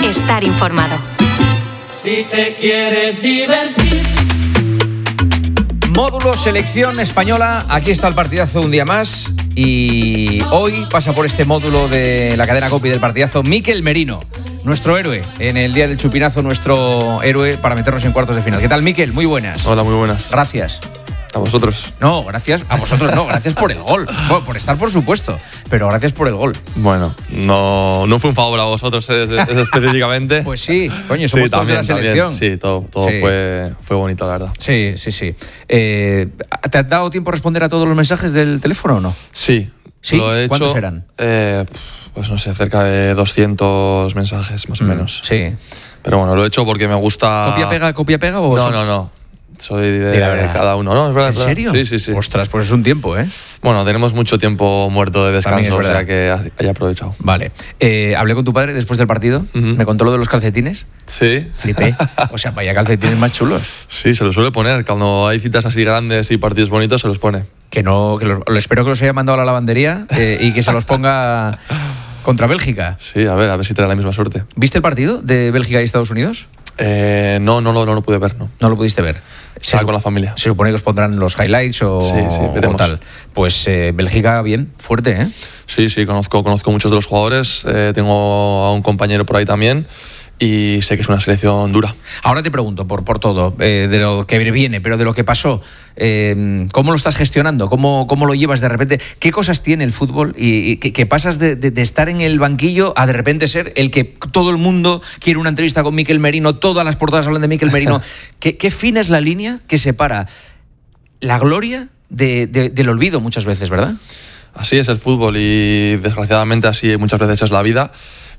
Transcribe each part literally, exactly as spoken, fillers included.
estar informado. Si te quieres divertir. Módulo Selección Española, aquí está el partidazo un día más y hoy pasa por este módulo de la cadena COPE del partidazo Mikel Merino, nuestro héroe en el día del chupinazo, nuestro héroe para meternos en cuartos de final. ¿Qué tal, Mikel? Muy buenas. Hola, muy buenas. Gracias. A vosotros. No, gracias. A vosotros no, gracias por el gol. Bueno, por estar, por supuesto, pero gracias por el gol. Bueno, no, no fue un favor a vosotros eh, específicamente. Pues sí, coño, somos sí, todos también, de la selección. También. Sí, todo, todo sí. Fue, fue bonito, la verdad. Sí, sí, sí. Eh, ¿Te has dado tiempo a responder a todos los mensajes del teléfono o no? Sí. ¿Sí? Lo he hecho, ¿Cuántos eran? Eh, pues no sé, cerca de doscientos mensajes, más o mm, menos. Sí. Pero bueno, lo he hecho porque me gusta… ¿Copia-pega, copia-pega o…? No, son... no, no. Soy de, de, de cada uno, ¿no? ¿Es verdad? ¿En serio? Sí, sí, sí. Ostras, pues es un tiempo, ¿eh? Bueno, tenemos mucho tiempo muerto de descanso, o sea que haya aprovechado. Vale. Eh, hablé con tu padre después del partido, uh-huh. me contó lo de los calcetines. Sí. Flipé. O sea, vaya calcetines más chulos. Sí, se los suele poner. Cuando hay citas así grandes y partidos bonitos, se los pone. Que no, que los, espero que los haya mandado a la lavandería eh, y que se los ponga contra Bélgica. Sí, a ver, a ver si trae la misma suerte. ¿Viste el partido de Bélgica y Estados Unidos? Eh, no, no, no, no lo pude ver, no. No lo pudiste ver. Estaba con la familia. Se supone que os pondrán los highlights o, sí, sí, veremos. o tal. Pues eh, Bélgica, bien, fuerte, ¿eh? Sí, sí, conozco, conozco muchos de los jugadores. Eh, tengo a un compañero por ahí también. Y sé que es una selección dura. Ahora te pregunto por, por todo, eh, de lo que viene, pero de lo que pasó, eh, ¿cómo lo estás gestionando? ¿Cómo, ¿Cómo lo llevas de repente? ¿Qué cosas tiene el fútbol? Y, y que, que pasas de, de, de estar en el banquillo a de repente ser el que todo el mundo quiere una entrevista con Mikel Merino, todas las portadas hablan de Mikel Merino. ¿Qué, qué fina es la línea que separa la gloria de, de, del olvido muchas veces, verdad? Así es el fútbol y desgraciadamente así muchas veces es la vida.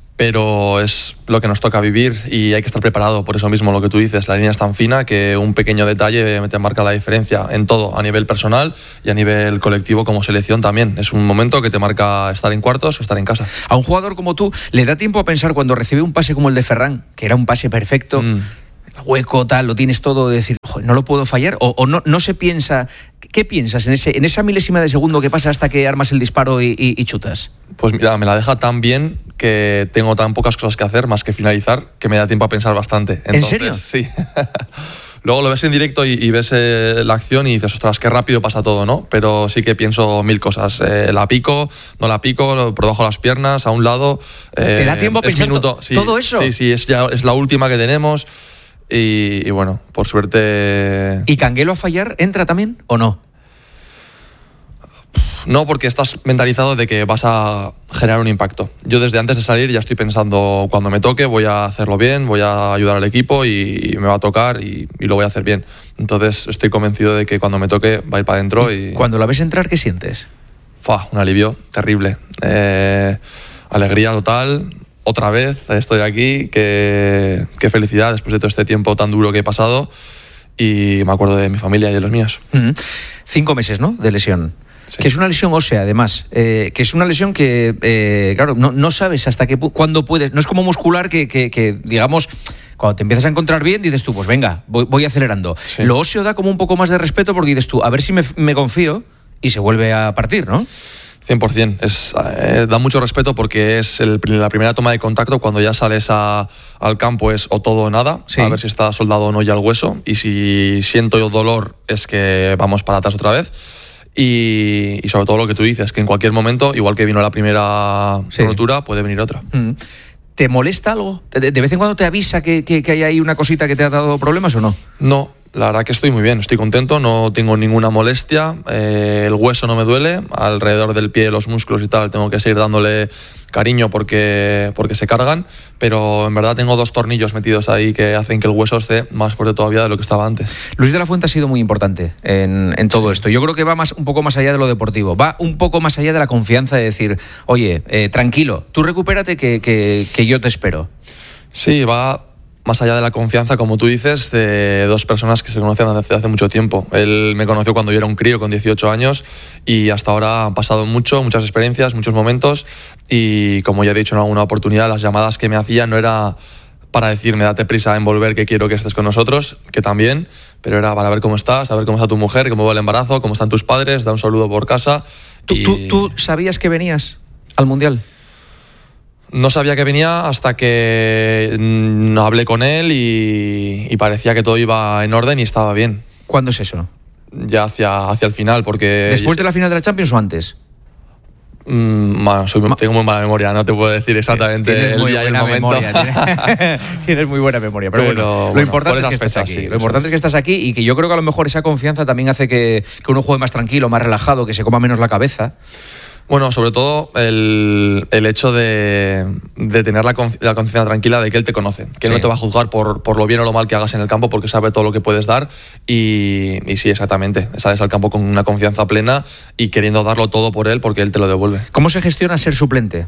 Pero es lo que nos toca vivir y hay que estar preparado. Por eso mismo lo que tú dices, la línea es tan fina que un pequeño detalle te marca la diferencia en todo, a nivel personal y a nivel colectivo como selección también. Es un momento que te marca estar en cuartos o estar en casa. A un jugador como tú, ¿le da tiempo a pensar cuando recibe un pase como el de Ferran, que era un pase perfecto, mm. hueco, tal, lo tienes todo, de decir, no lo puedo fallar? O, o no, no se piensa… ¿Qué piensas en, ese, en esa milésima de segundo que pasa hasta que armas el disparo y, y, y chutas? Pues mira, me la deja tan bien que tengo tan pocas cosas que hacer más que finalizar que me da tiempo a pensar bastante. Entonces, ¿en serio? Sí. Luego lo ves en directo y, y ves eh, la acción y dices, ostras, qué rápido pasa todo, ¿no? Pero sí que pienso mil cosas. Eh, la pico, no la pico, por debajo de las piernas, a un lado. Eh, ¿Te da tiempo a pensar minuto, to- sí, todo eso? Sí, sí, es, ya, es la última que tenemos. Y, y bueno, por suerte… ¿Y Canguelo a fallar entra también o no? No, porque estás mentalizado de que vas a generar un impacto. Yo desde antes de salir ya estoy pensando, cuando me toque voy a hacerlo bien, voy a ayudar al equipo y, y me va a tocar y, y lo voy a hacer bien. Entonces estoy convencido de que cuando me toque va a ir para adentro. Y, y cuando la ves entrar, ¿qué sientes? Fua, un alivio terrible. Eh, alegría total. Otra vez estoy aquí. Qué, qué felicidad después de todo este tiempo tan duro que he pasado. Y me acuerdo de mi familia y de los míos. Mm-hmm. Cinco meses, ¿no?, de lesión. Sí. Que es una lesión ósea, además, eh, que es una lesión que, eh, claro, no, no sabes hasta qué cuándo puedes, no es como muscular que, que, que, digamos, cuando te empiezas a encontrar bien, dices tú, pues venga, voy, voy acelerando. Sí. Lo óseo da como un poco más de respeto porque dices tú, a ver si me, me confío y se vuelve a partir, ¿no? cien por ciento. Es, eh, da mucho respeto porque es el, la primera toma de contacto. Cuando ya sales a, al campo es o todo o nada, sí. A ver si está soldado o no ya el hueso, y si siento yo dolor es que vamos para atrás otra vez. Y, y sobre todo lo que tú dices, que en cualquier momento, igual que vino la primera sí. rotura, puede venir otra. Mm. ¿Te molesta algo? ¿De, de vez en cuando te avisa que, que, que hay ahí una cosita que te ha dado problemas o no? No, la verdad que estoy muy bien, estoy contento, no tengo ninguna molestia, eh, el hueso no me duele, alrededor del pie, los músculos y tal, tengo que seguir dándole cariño porque, porque se cargan, pero en verdad tengo dos tornillos metidos ahí que hacen que el hueso esté más fuerte todavía de lo que estaba antes. Luis de la Fuente ha sido muy importante en, en todo sí. esto. Yo creo que va más, un poco más allá de lo deportivo, va un poco más allá de la confianza de decir, oye, eh, tranquilo, tú recupérate que, que, que yo te espero. Sí, va más allá de la confianza, como tú dices, de dos personas que se conocen desde hace mucho tiempo. Él me conoció cuando yo era un crío con dieciocho años y hasta ahora han pasado mucho, muchas experiencias, muchos momentos, y como ya he dicho en alguna oportunidad, las llamadas que me hacían no era para decirme date prisa en volver, que quiero que estés con nosotros, que también, pero era para ver cómo estás, saber cómo está tu mujer, cómo va el embarazo, cómo están tus padres, da un saludo por casa. ¿Tú, y... tú, ¿Tú sabías que venías al Mundial? No sabía que venía hasta que mm, hablé con él y, y parecía que todo iba en orden y estaba bien. ¿Cuándo es eso? Ya hacia, hacia el final, porque... ¿Después de la final de la Champions o antes? Mm, bueno, soy, tengo muy mala memoria, no te puedo decir exactamente tienes el muy día y el buena momento. Memoria, tienes, tienes muy buena memoria, pero, Pero, bueno, lo bueno, importante por es que esas estés fechas, aquí. sí, Lo importante es que estás aquí y que yo creo que a lo mejor esa confianza también hace que, que uno juegue más tranquilo, más relajado, que se coma menos la cabeza. Bueno, sobre todo el, el hecho de, de tener la, confi- la conciencia tranquila de que él te conoce, que Sí. él no te va a juzgar por, por lo bien o lo mal que hagas en el campo porque sabe todo lo que puedes dar y, y sí, exactamente, sales al campo con una confianza plena y queriendo darlo todo por él porque él te lo devuelve. ¿Cómo se gestiona ser suplente?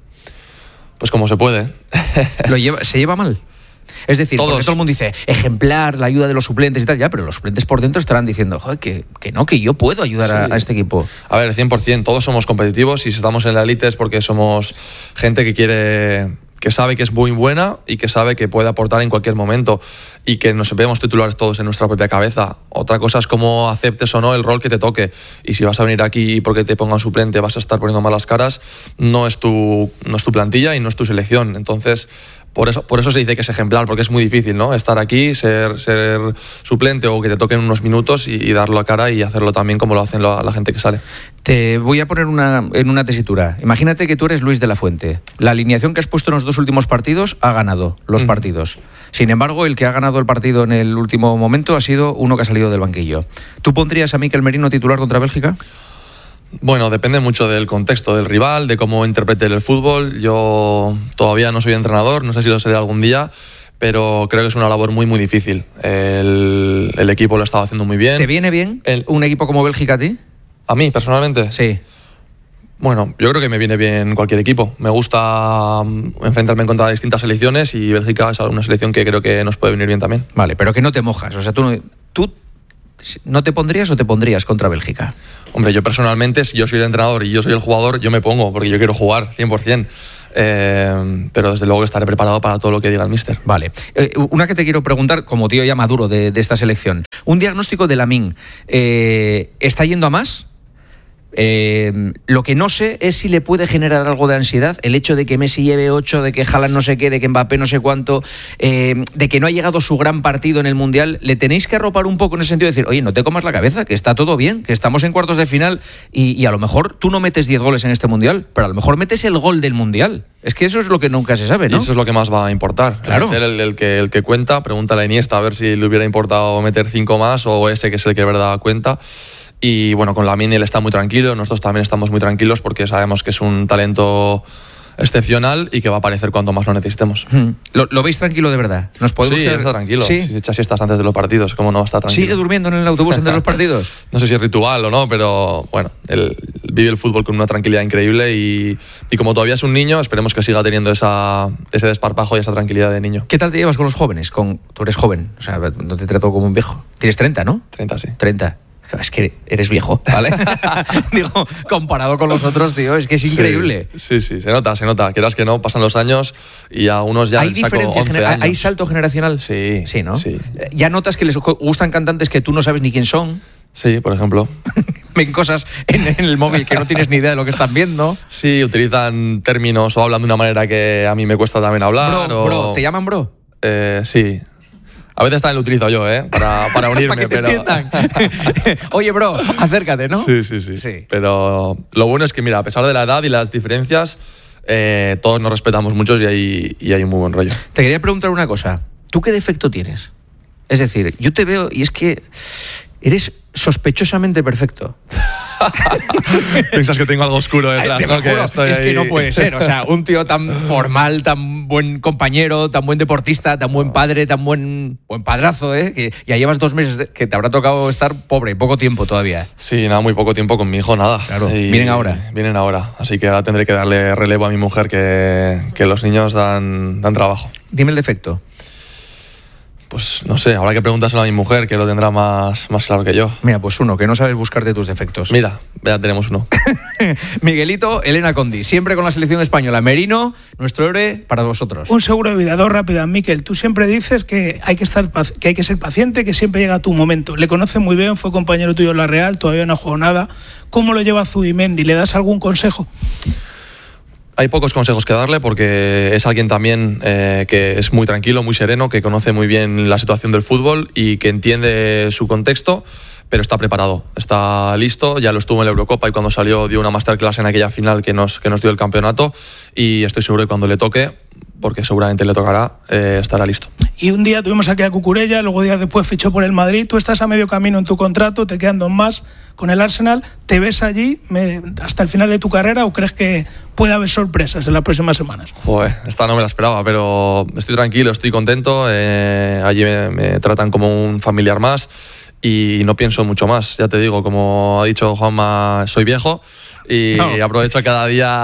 Pues como se puede. ¿Lo lleva, ¿Se lleva mal? Es decir, Todos. porque todo el mundo dice ejemplar, la ayuda de los suplentes y tal, ya, pero los suplentes por dentro estarán diciendo, joder, que, que no, que yo puedo ayudar a, Sí. a este equipo. A ver, cien por ciento, todos somos competitivos y si estamos en la élite es porque somos gente que quiere, que sabe que es muy buena y que sabe que puede aportar en cualquier momento y que nos vemos titulares todos en nuestra propia cabeza. Otra cosa es cómo aceptes o no el rol que te toque y si vas a venir aquí y porque te pongan suplente vas a estar poniendo malas caras, no es tu, no es tu plantilla y no es tu selección. Entonces, Por eso, por eso se dice que es ejemplar, porque es muy difícil, ¿no? Estar aquí, ser, ser suplente o que te toquen unos minutos y, y darlo a cara y hacerlo también como lo hacen la, la gente que sale. Te voy a poner una, en una tesitura. Imagínate que tú eres Luis de la Fuente. La alineación que has puesto en los dos últimos partidos ha ganado los mm. partidos. Sin embargo, el que ha ganado el partido en el último momento ha sido uno que ha salido del banquillo. ¿Tú pondrías a Mikel Merino titular contra Bélgica? Bueno, depende mucho del contexto del rival, de cómo interprete el fútbol. Yo todavía no soy entrenador, no sé si lo seré algún día, pero creo que es una labor muy, muy difícil. El, el equipo lo ha estado haciendo muy bien. ¿Te viene bien el, un equipo como Bélgica a ti? ¿A mí, personalmente? Sí. Bueno, yo creo que me viene bien cualquier equipo. Me gusta enfrentarme contra distintas selecciones y Bélgica es una selección que creo que nos puede venir bien también. Vale, pero que no te mojas. O sea, tú no, tú ¿no te pondrías o te pondrías contra Bélgica? Hombre, yo personalmente, si yo soy el entrenador y yo soy el jugador, yo me pongo, porque yo quiero jugar cien por ciento. Eh, pero desde luego estaré preparado para todo lo que diga el míster. Vale. Eh, una que te quiero preguntar, como tío ya maduro de, de esta selección. Un diagnóstico de Lamine. Eh, ¿Está yendo a más? Eh, lo que no sé es si le puede generar algo de ansiedad el hecho de que Messi lleve ocho, de que Haaland no sé qué, de que Mbappé no sé cuánto, eh, de que no ha llegado su gran partido en el Mundial. Le tenéis que arropar un poco en ese sentido de decir, oye, no te comas la cabeza, que está todo bien, que estamos en cuartos de final y, y a lo mejor tú no metes diez goles en este Mundial, pero a lo mejor metes el gol del Mundial. Es que eso es lo que nunca se sabe, ¿no? Y eso es lo que más va a importar. Claro. El, el, el, que, el que cuenta, pregúntale a Iniesta a ver si le hubiera importado meter cinco más o ese que es el que de verdad cuenta. Y bueno, con Lamine él está muy tranquilo, nosotros también estamos muy tranquilos porque sabemos que es un talento excepcional y que va a aparecer cuanto más lo necesitemos. Hmm. ¿Lo, ¿Lo veis tranquilo de verdad? ¿Nos podemos sí, quedar... está tranquilo. ¿Sí? Si se echa siestas antes de los partidos, ¿cómo no va a estar tranquilo? ¿Sigue durmiendo en el autobús antes de los partidos? No sé si es ritual o no, pero bueno, él vive el fútbol con una tranquilidad increíble y, y como todavía es un niño, esperemos que siga teniendo esa, ese desparpajo y esa tranquilidad de niño. ¿Qué tal te llevas con los jóvenes? Con... Tú eres joven, o sea, no te trato como un viejo. Tienes treinta, ¿no? treinta, sí. treinta. Es que eres viejo, ¿vale? Digo, comparado con los otros, tío, es que es increíble. Sí, sí, sí, se nota, se nota. Quieras que no, pasan los años y a unos ya ¿Hay les saco diferencia once gener- años. ¿Hay salto generacional? Sí. Sí, ¿no? Sí. ¿Ya notas que les gustan cantantes que tú no sabes ni quién son? Sí, por ejemplo. Ven cosas en, en el móvil que no tienes ni idea de lo que están viendo. Sí, utilizan términos o hablan de una manera que a mí me cuesta también hablar. Bro, o... bro, ¿te llaman bro? Eh, sí. A veces también lo utilizo yo, ¿eh? Para, para unirme, para que te pero... entiendan. Oye, bro, acércate, ¿no? Sí, sí, sí, sí. Pero lo bueno es que, mira, a pesar de la edad y las diferencias, eh, todos nos respetamos mucho y hay, y hay un muy buen rollo. Te quería preguntar una cosa. ¿Tú qué defecto tienes? Es decir, yo te veo y es que eres sospechosamente perfecto. Piensas que tengo algo oscuro detrás, Te ¿no? lo juro, Que estoy es ahí... que no puede ser. O sea, un tío tan formal, tan buen compañero, tan buen deportista, tan buen padre, tan buen, buen padrazo, ¿eh? Que ya llevas dos meses de, que te habrá tocado estar pobre, poco tiempo todavía. Sí, nada, muy poco tiempo con mi hijo, nada. Claro, y vienen ahora. Vienen ahora. Así que ahora tendré que darle relevo a mi mujer, que, que los niños dan, dan trabajo. Dime el defecto. Pues no sé, habrá que preguntárselo a mi mujer, que lo tendrá más, más claro que yo. Mira, pues uno, que no sabes buscarte tus defectos. Mira, ya tenemos uno. Miguelito, Elena Condi, siempre con la selección española. Merino, nuestro héroe para vosotros. Un seguro de vida, dos rápidas. Mikel, tú siempre dices que hay que, estar, que hay que ser paciente, que siempre llega tu momento. Le conoces muy bien, fue compañero tuyo en la Real, todavía no ha jugado nada. ¿Cómo lo lleva Zubimendi? ¿Le das algún consejo? hay pocos consejos que darle porque es alguien también eh, que es muy tranquilo, muy sereno, que conoce muy bien la situación del fútbol y que entiende su contexto, pero está preparado, está listo, ya lo estuvo en la Eurocopa y cuando salió dio una masterclass en aquella final que nos, que nos dio el campeonato y estoy seguro que cuando le toque, porque seguramente le tocará, eh, estará listo. Y un día tuvimos aquí a Cucurella, luego días después fichó por el Madrid, tú estás a medio camino en tu contrato, te quedan dos más con el Arsenal, ¿te ves allí me, hasta el final de tu carrera o crees que puede haber sorpresas en las próximas semanas? Joder, esta no me la esperaba, pero estoy tranquilo, estoy contento, eh, allí me, me tratan como un familiar más y no pienso mucho más, ya te digo, como ha dicho Juanma, soy viejo y no. aprovecho cada día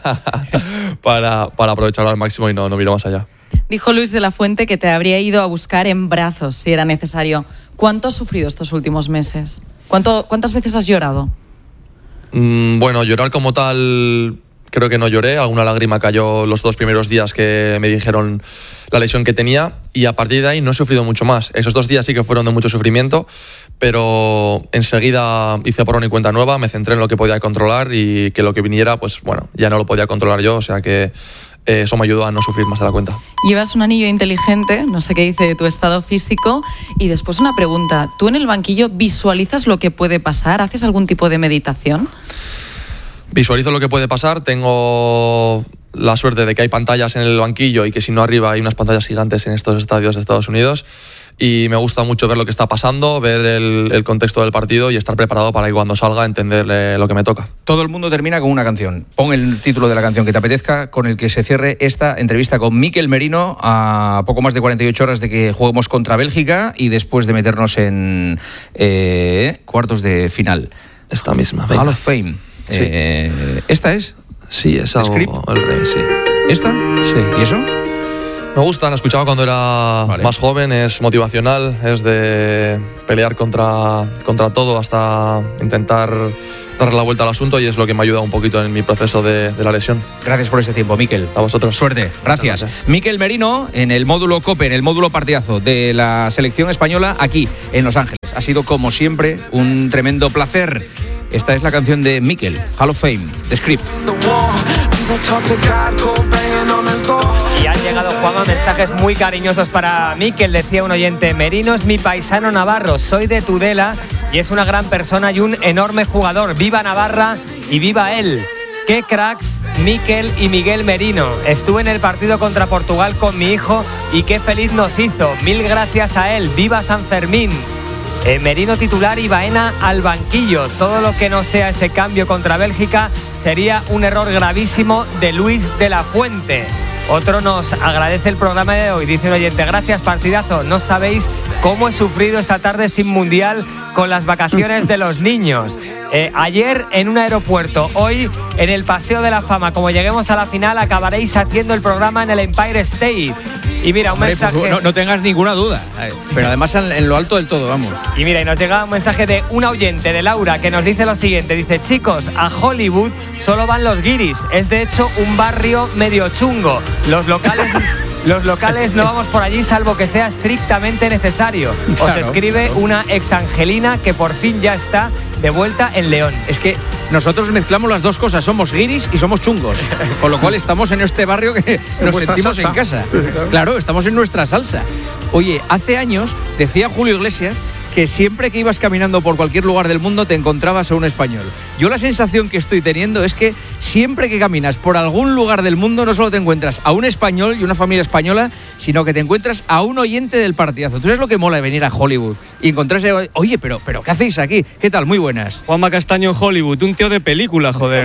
para, para aprovecharlo al máximo y no, no miro más allá. Dijo Luis de la Fuente que te habría ido a buscar en brazos si era necesario. ¿Cuánto has sufrido estos últimos meses? ¿Cuánto, ¿Cuántas veces has llorado? Mm, bueno, llorar como tal creo que no lloré. Alguna lágrima cayó los dos primeros días que me dijeron la lesión que tenía y a partir de ahí no he sufrido mucho más. Esos dos días sí que fueron de mucho sufrimiento, pero enseguida hice borrón y cuenta nueva, me centré en lo que podía controlar y que lo que viniera, pues bueno, ya no lo podía controlar yo, o sea que eh, eso me ayudó a no sufrir más de la cuenta. Llevas un anillo inteligente, no sé qué dice de tu estado físico, y después una pregunta, ¿tú en el banquillo visualizas lo que puede pasar? ¿Haces algún tipo de meditación? Visualizo lo que puede pasar, tengo la suerte de que hay pantallas en el banquillo y que si no arriba hay unas pantallas gigantes en estos estadios de Estados Unidos y me gusta mucho ver lo que está pasando, ver el, el contexto del partido y estar preparado para que cuando salga entender eh, lo que me toca. Todo el mundo termina con una canción. Pon el título de la canción que te apetezca con el que se cierre esta entrevista con Mikel Merino a poco más de cuarenta y ocho horas de que juguemos contra Bélgica y después de meternos en eh, cuartos de final. Esta misma. Hall of Fame. Sí. Eh, ¿Esta es? Sí, esa o el rey, sí. ¿Esta? Sí. ¿Y eso? Me gusta, la escuchaba cuando era vale. más joven, es motivacional, es de pelear contra, contra todo hasta intentar darle la vuelta al asunto y es lo que me ha ayudado un poquito en mi proceso de, de la lesión. Gracias por este tiempo, Mikel. A vosotros. Suerte. Gracias. Gracias. Mikel Merino en el módulo COPE, en el módulo partidazo de la selección española aquí en Los Ángeles. Ha sido como siempre un tremendo placer. Esta es la canción de Mikel, Hall of Fame, The Script. Y han llegado, Juanma, mensajes muy cariñosos para Mikel. Decía un oyente, Merino es mi paisano navarro, soy de Tudela y es una gran persona y un enorme jugador. ¡Viva Navarra y viva él! ¡Qué cracks Mikel y Miguel Merino! Estuve en el partido contra Portugal con mi hijo y qué feliz nos hizo. Mil gracias a él. ¡Viva San Fermín! Eh, Merino titular y Baena al banquillo. Todo lo que no sea ese cambio contra Bélgica sería un error gravísimo de Luis de la Fuente. Otro nos agradece el programa de hoy. Dice un oyente, gracias, partidazo. No sabéis cómo he sufrido esta tarde sin mundial con las vacaciones de los niños. Eh, ayer en un aeropuerto, hoy en el Paseo de la Fama. Como lleguemos a la final acabaréis haciendo el programa en el Empire State. Y mira, un Hombre, mensaje... Pues, no, no tengas ninguna duda, pero además en, en lo alto del todo, vamos. Y mira, y nos llega un mensaje de una oyente, de Laura, que nos dice lo siguiente. Dice, chicos, a Hollywood solo van los guiris. Es de hecho un barrio medio chungo. Los locales... Los locales no vamos por allí salvo que sea estrictamente necesario. Os claro, escribe claro. una ex-angelina que por fin ya está de vuelta en León. Es que nosotros mezclamos las dos cosas, somos guiris y somos chungos, con lo cual estamos en este barrio que nos sentimos salsa. en casa. Claro, estamos en nuestra salsa. Oye, hace años decía Julio Iglesias que siempre que ibas caminando por cualquier lugar del mundo te encontrabas a un español. Yo la sensación que estoy teniendo es que siempre que caminas por algún lugar del mundo no solo te encuentras a un español y una familia española, sino que te encuentras a un oyente del partidazo. ¿Tú sabes lo que mola de venir a Hollywood y encontrarse, oye, pero, pero ¿qué hacéis aquí? ¿Qué tal? Muy buenas. Juanma Castaño en Hollywood, un tío de película, joder.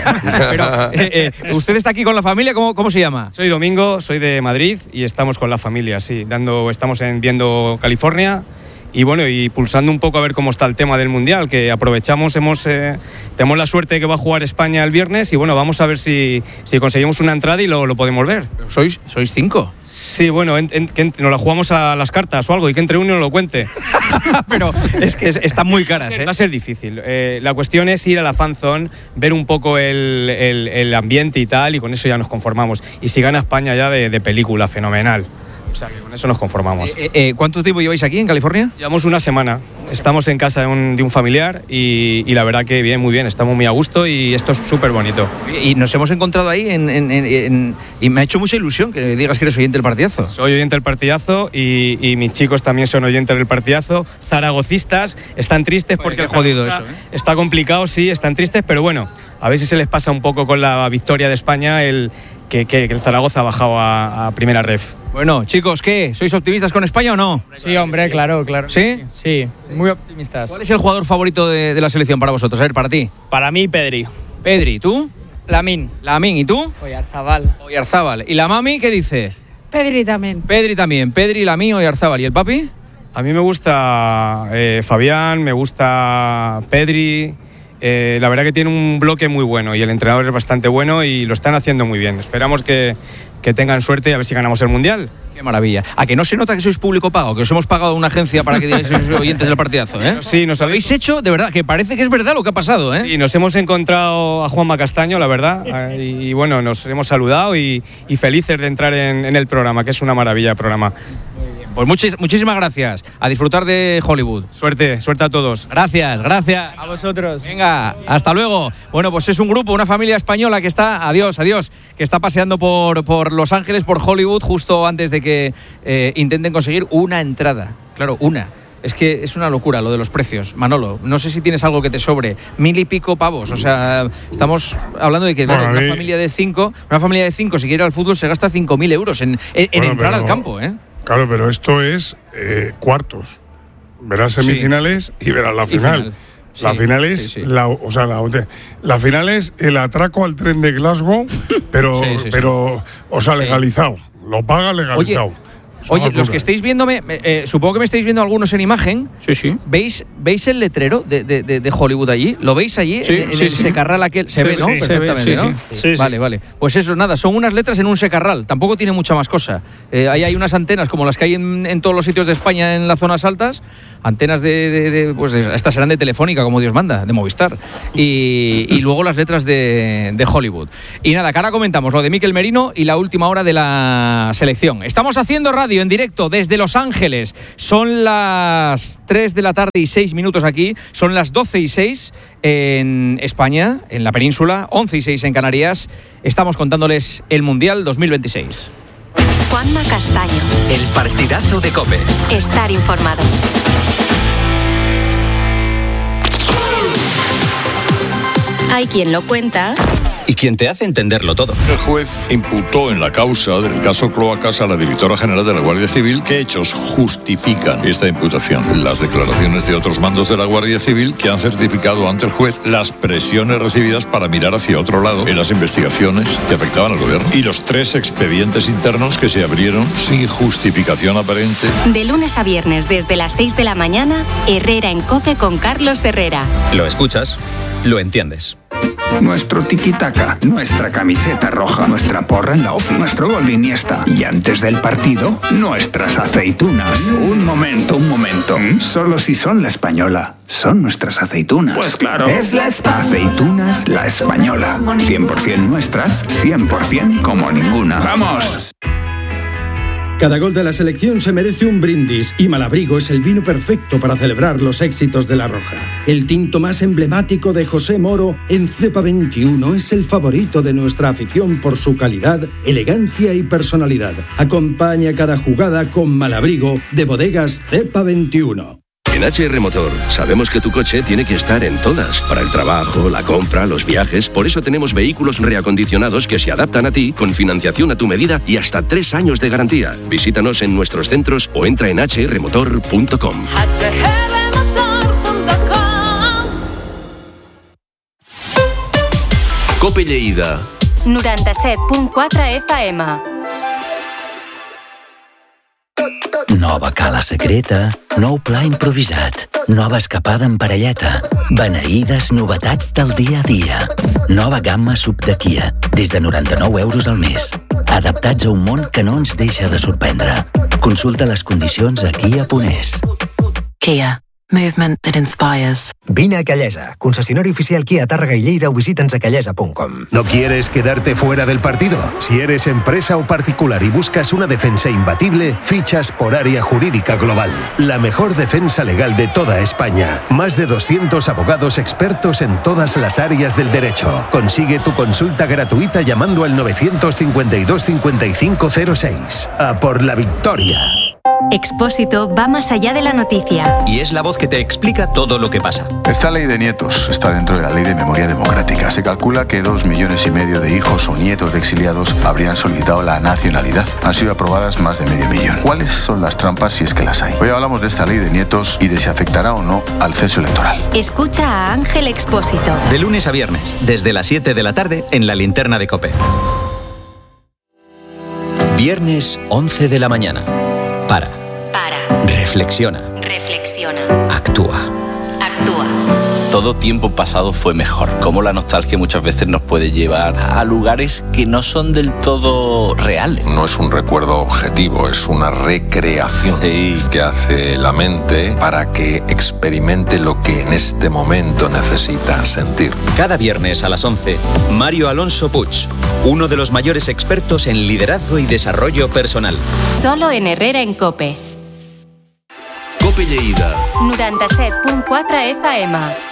Pero, eh, eh, ¿usted está aquí con la familia? ¿Cómo, cómo se llama? Soy Domingo, soy de Madrid y estamos con la familia, sí. Dando, estamos en, viendo California. Y bueno, y pulsando un poco a ver cómo está el tema del Mundial, que aprovechamos, hemos eh, tenemos la suerte de que va a jugar España el viernes y bueno, vamos a ver si, si conseguimos una entrada y lo, lo podemos ver. ¿Sois, sois cinco? Sí, bueno, en, en, que nos la jugamos a las cartas o algo y que entre uno y lo cuente. Pero es que están muy caras, va a ser, ¿eh? Va a ser difícil. Eh, la cuestión es ir a la fan zone, ver un poco el, el, el ambiente y tal, y con eso ya nos conformamos. Y si gana España ya de, de película, fenomenal. O sea, que con eso nos conformamos. Eh, eh, ¿Cuánto tiempo lleváis aquí en California? Llevamos una semana. Estamos en casa de un, de un familiar y, y la verdad que bien, muy bien. Estamos muy a gusto y esto es súper bonito. Y nos hemos encontrado ahí en, en, en, en, y me ha hecho mucha ilusión que digas que eres oyente del partidazo. Soy oyente del partidazo y, y mis chicos también son oyentes del partidazo. Zaragocistas están tristes porque qué jodido eso, ¿eh? Está complicado, sí, están tristes, pero bueno, a ver si se les pasa un poco con la victoria de España el que, que, que el Zaragoza ha bajado a, a primera ref. Bueno, chicos, ¿qué? ¿Sois optimistas con España o no? Sí, hombre, claro, claro. ¿Sí? Sí, muy optimistas. ¿Cuál es el jugador favorito de, de la selección para vosotros? A ver, para ti. Para mí, Pedri. Pedri, ¿tú? Lamín. Lamín, ¿y tú? Oyarzabal. Oyarzábal. ¿Y la mami qué dice? Pedri también. Pedri también. Pedri, Lamín, Oyarzábal. ¿Y el papi? A mí me gusta eh, Fabián, me gusta Pedri. Eh, la verdad que tiene un bloque muy bueno y el entrenador es bastante bueno y lo están haciendo muy bien. Esperamos que, que tengan suerte y a ver si ganamos el Mundial. Qué maravilla. ¿A que no se nota que sois público pago? Que os hemos pagado una agencia para que digáis que sois oyentes del partidazo, ¿eh? Sí, nos habéis hecho, de verdad, que parece que es verdad lo que ha pasado, ¿eh? Sí, nos hemos encontrado a Juanma Castaño, la verdad, y, y bueno, nos hemos saludado y, y felices de entrar en, en el programa, que es una maravilla el programa. Pues muchis, muchísimas gracias. A disfrutar de Hollywood. Suerte, suerte a todos. Gracias, gracias. A vosotros. Venga, hasta luego. Bueno, pues es un grupo, una familia española que está, adiós, adiós, que está paseando por, por Los Ángeles, por Hollywood, justo antes de que eh, intenten conseguir una entrada. Claro, una. Es que es una locura lo de los precios, Manolo. No sé si tienes algo que te sobre. Mil y pico pavos. O sea, estamos hablando de que bueno, una familia de cinco, una familia de cinco, si quiere ir al fútbol, se gasta cinco mil euros en, en, bueno, en entrar pero, al campo, ¿eh? Claro, pero esto es eh, cuartos. Verás semifinales sí. y verás la final. final. Sí, la final es, sí, sí. La, o sea, la, la final es el atraco al tren de Glasgow, pero, sí, sí, pero sí. o sea, legalizado. Sí. Lo paga legalizado. Oye, Oye, los que estáis viéndome, eh, supongo que me estáis viendo algunos en imagen. Sí, sí. ¿Veis, ¿veis el letrero de, de, de Hollywood allí? ¿Lo veis allí? Sí, en, en sí, el sí. secarral aquel. Se sí, ve, ¿no? Sí, perfectamente, se ve, sí, ¿no? Sí. Sí, vale, sí. vale. Pues eso, nada, son unas letras en un secarral. Tampoco tiene mucha más cosa. Eh, ahí hay unas antenas como las que hay en, en todos los sitios de España en las zonas altas. Antenas de, de, de pues de, estas serán de Telefónica, como Dios manda, de Movistar. Y, y luego las letras de, de Hollywood. Y nada, que ahora comentamos lo de Mikel Merino y la última hora de la selección. Estamos haciendo radio en directo desde de Los Ángeles. Son las tres de la tarde y seis minutos aquí. Son las doce y seis en España, en la península, once y seis en Canarias. Estamos contándoles el Mundial dos mil veintiséis. Juanma Castaño. El partidazo de COPE. Estar informado. Hay quien lo cuenta y quien te hace entenderlo todo. El juez imputó en la causa del caso Cloacas a la directora general de la Guardia Civil. ¿Qué hechos justifican esta imputación? Las declaraciones de otros mandos de la Guardia Civil que han certificado ante el juez las presiones recibidas para mirar hacia otro lado en las investigaciones que afectaban al gobierno y los tres expedientes internos que se abrieron sin justificación aparente. De lunes a viernes desde las seis de la mañana, Herrera en COPE con Carlos Herrera. Lo escuchas, lo entiendes. Nuestro tiki-taka, nuestra camiseta roja, nuestra porra en la ofi, nuestro gol de Iniesta. Y antes del partido, nuestras aceitunas. Un momento, un momento. Solo si son la española, son nuestras aceitunas. Pues claro. Es la espa- Aceitunas La Española. cien por ciento nuestras, cien por ciento como ninguna. ¡Vamos! Cada gol de la selección se merece un brindis y Malabrigo es el vino perfecto para celebrar los éxitos de La Roja. El tinto más emblemático de José Moro en Cepa veintiuno es el favorito de nuestra afición por su calidad, elegancia y personalidad. Acompaña cada jugada con Malabrigo de Bodegas Cepa veintiuno. En H R Motor sabemos que tu coche tiene que estar en todas, para el trabajo, la compra, los viajes. Por eso tenemos vehículos reacondicionados que se adaptan a ti, con financiación a tu medida y hasta tres años de garantía. Visítanos en nuestros centros o entra en h r motor punto com. COPE Lleida. noranta-set punt quatre F M. Nova cala secreta, nou pla improvisat, nova escapada en parelleta, beneïdes novetats del dia a dia. Nova gamma sub de Kia, des de noranta-nou euros al mes. Adaptats a un món que no ens deixa de sorprendre. Consulta les condicions a kia punt es. Kia. Movement that inspires. Vine a Callesa, concesionari oficial Kia Tàrrega y Lleida o visita'ns a callesa punto com. ¿No quieres quedarte fuera del partido? Si eres empresa o particular y buscas una defensa imbatible, fichas por Área Jurídica Global. La mejor defensa legal de toda España. Más de doscientos abogados expertos en todas las áreas del derecho. Consigue tu consulta gratuita llamando al novecientos cincuenta y dos cincuenta y cinco cero seis. A por la victoria. Expósito va más allá de la noticia. Y es la voz que te explica todo lo que pasa. Esta ley de nietos está dentro de la ley de memoria democrática. Se calcula que dos millones y medio de hijos o nietos de exiliados habrían solicitado la nacionalidad. Han sido aprobadas más de medio millón. ¿Cuáles son las trampas si es que las hay? Hoy hablamos de esta ley de nietos y de si afectará o no al censo electoral. Escucha a Ángel Expósito. De lunes a viernes, desde las siete de la tarde, en la linterna de COPE. Viernes, once de la mañana. Para. Para. Reflexiona. Reflexiona. Actúa. Actúa. Todo tiempo pasado fue mejor. Cómo la nostalgia muchas veces nos puede llevar a lugares que no son del todo reales. No es un recuerdo objetivo, es una recreación sí. que hace la mente para que experimente lo que en este momento necesita sentir. Cada viernes a las once, Mario Alonso Puig, uno de los mayores expertos en liderazgo y desarrollo personal. Solo en Herrera en COPE. COPE Lleida. noranta set punt quatre F M.